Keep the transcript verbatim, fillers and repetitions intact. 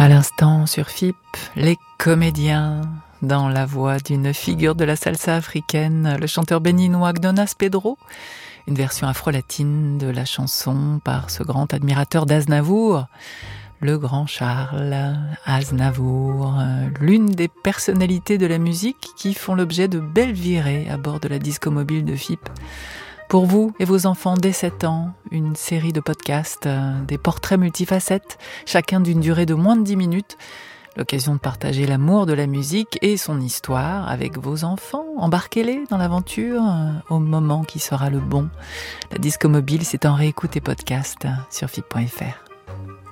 À l'instant, sur F I P, les comédiens, dans la voix d'une figure de la salsa africaine, le chanteur béninois Gnonas Pedro, une version afro-latine de la chanson par ce grand admirateur d'Aznavour, le grand Charles Aznavour, l'une des personnalités de la musique qui font l'objet de belles virées à bord de la disco mobile de F I P. Pour vous et vos enfants dès sept ans, une série de podcasts, des portraits multifacettes, chacun d'une durée de moins de dix minutes, l'occasion de partager l'amour de la musique et son histoire avec vos enfants. Embarquez-les dans l'aventure au moment qui sera le bon. La disco mobile, c'est en réécoute et podcast sur F I P point F R.